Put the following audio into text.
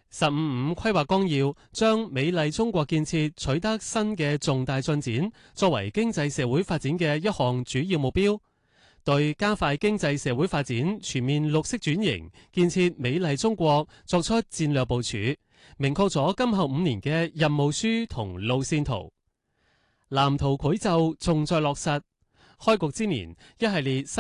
15規劃綱要將美麗中國建設取得新嘅重大進展，作為經濟社會發展嘅一項主要目標，對加快經濟社會發展、全面綠色轉型、建設美麗中國作出戰略部署，明確咗今後5年嘅任務書同路線圖。藍圖繪就重在落實，開局之年一系列新